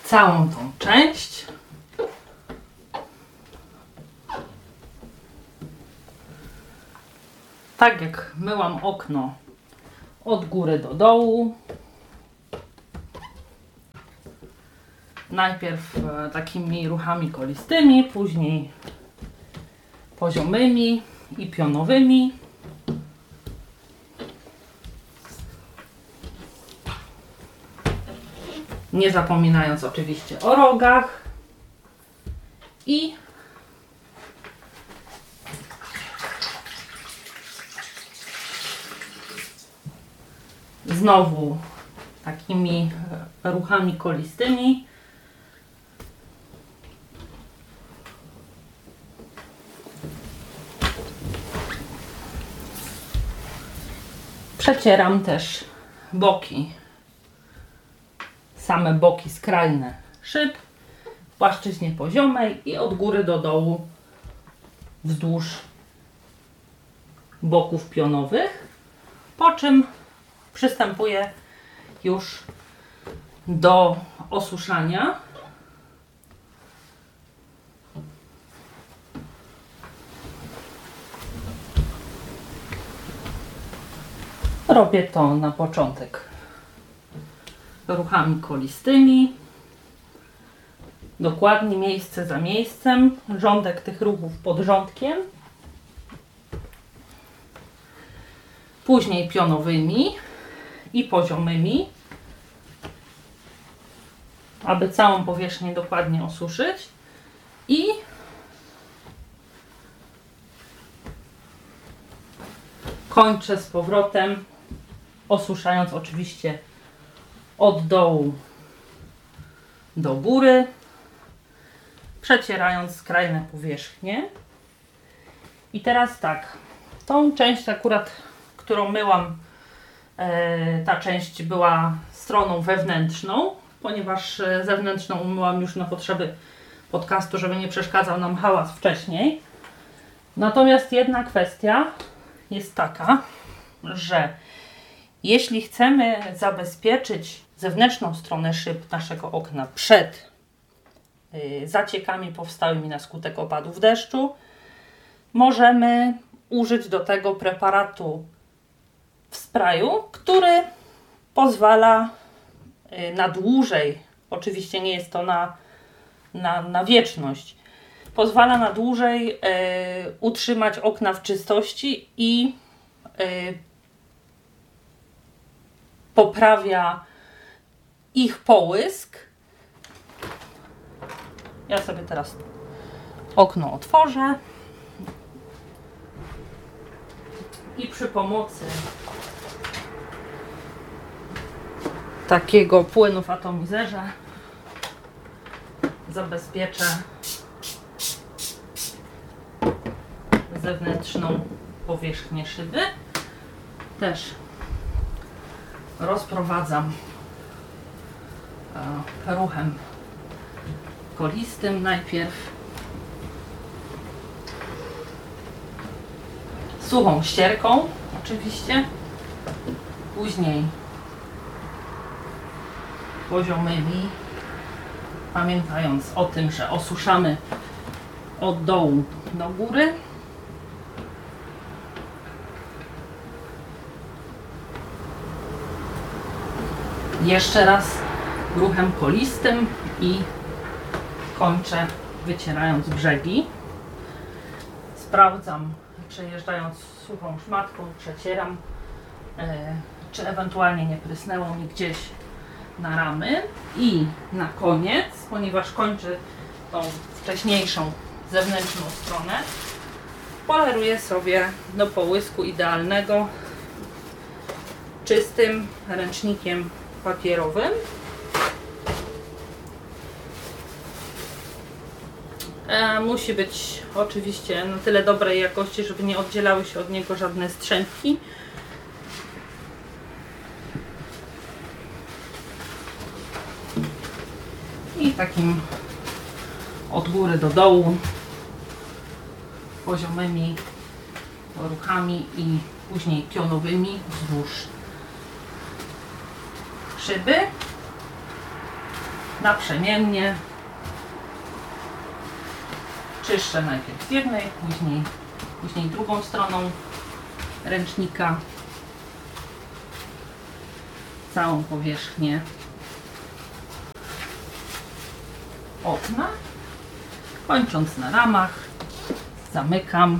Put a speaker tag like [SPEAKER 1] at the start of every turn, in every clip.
[SPEAKER 1] całą tą część. Tak jak myłam okno od góry do dołu. Najpierw takimi ruchami kolistymi, później poziomymi i pionowymi. Nie zapominając oczywiście o rogach. I znowu takimi ruchami kolistymi przecieram też boki, same boki skrajne szyb w płaszczyźnie poziomej i od góry do dołu wzdłuż boków pionowych, po czym przystępuję już do osuszania. Robię to na początek ruchami kolistymi, dokładnie miejsce za miejscem, rządek tych ruchów pod rządkiem, później pionowymi i poziomymi, aby całą powierzchnię dokładnie osuszyć i kończę z powrotem, osuszając oczywiście od dołu do góry, przecierając skrajne powierzchnie. I teraz tak, tą część akurat, którą myłam, ta część była stroną wewnętrzną, ponieważ zewnętrzną umyłam już na potrzeby podcastu, żeby nie przeszkadzał nam hałas wcześniej. Natomiast jedna kwestia jest taka, że jeśli chcemy zabezpieczyć zewnętrzną stronę szyb naszego okna przed zaciekami powstałymi na skutek opadów deszczu, możemy użyć do tego preparatu w sprayu, który pozwala na dłużej, oczywiście nie jest to na wieczność, pozwala na dłużej utrzymać okna w czystości i poprawia ich połysk. Ja sobie teraz okno otworzę i przy pomocy takiego płynu w atomizerze zabezpieczę zewnętrzną powierzchnię szyby. Też rozprowadzam ruchem kolistym najpierw, suchą ścierką oczywiście, później poziomymi, pamiętając o tym, że osuszamy od dołu do góry. Jeszcze raz ruchem kolistym i kończę wycierając brzegi. Sprawdzam, przejeżdżając suchą szmatką, przecieram, czy ewentualnie nie prysnęło mi gdzieś na ramy. I na koniec, ponieważ kończę tą wcześniejszą zewnętrzną stronę, poleruję sobie do połysku idealnego czystym ręcznikiem papierowym. Musi być oczywiście na tyle dobrej jakości, żeby nie oddzielały się od niego żadne strzępki. I takim od góry do dołu poziomymi ruchami i później pionowymi wzdłuż szyby. naprzemiennie. Czyszczę najpierw z jednej, później drugą stroną ręcznika całą powierzchnię okna, kończąc na ramach. Zamykam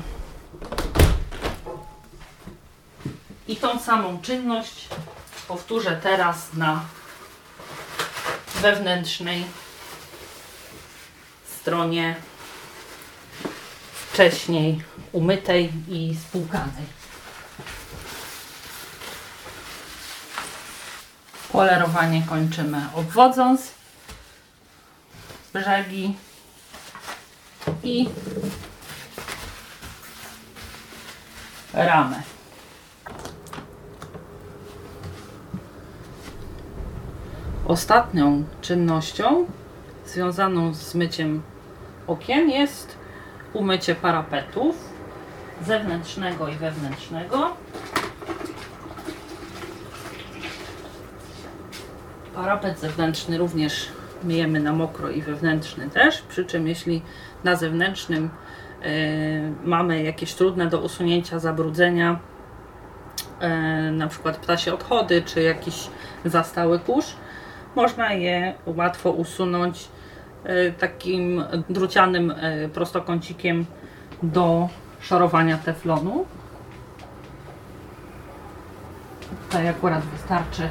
[SPEAKER 1] i tą samą czynność powtórzę teraz na wewnętrznej stronie wcześniej umytej i spłukanej. Polerowanie kończymy obwodząc brzegi i ramę. Ostatnią czynnością związaną z myciem okien jest umycie parapetów zewnętrznego i wewnętrznego. Parapet zewnętrzny również myjemy na mokro i wewnętrzny też, przy czym jeśli na zewnętrznym mamy jakieś trudne do usunięcia zabrudzenia, na przykład ptasie odchody czy jakiś zastały kurz, można je łatwo usunąć takim drucianym prostokącikiem do szorowania teflonu. Tutaj akurat wystarczy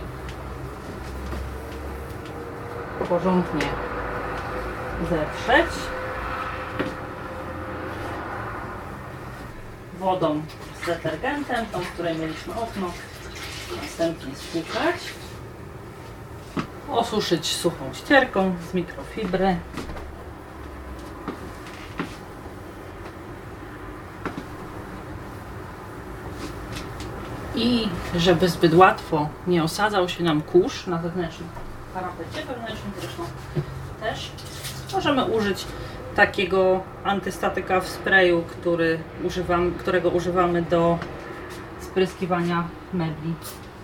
[SPEAKER 1] porządnie zetrzeć wodą z detergentem, tą, w której mieliśmy okno, następnie spłukać, osuszyć suchą ścierką z mikrofibry. I żeby zbyt łatwo nie osadzał się nam kurz na zewnętrznym parapecie, wewnętrznym zresztą też, możemy użyć takiego antystatyka w sprayu, którego używamy do spryskiwania mebli.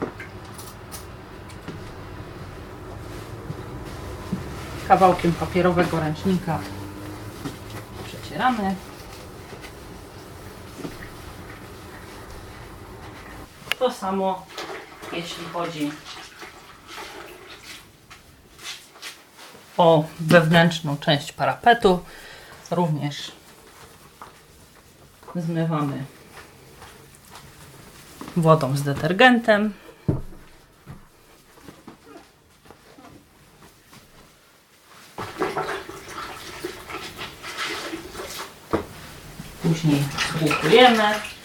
[SPEAKER 1] Kawałkiem papierowego ręcznika przecieramy. To samo jeśli chodzi o wewnętrzną część parapetu. Również zmywamy wodą z detergentem. Później spłukujemy.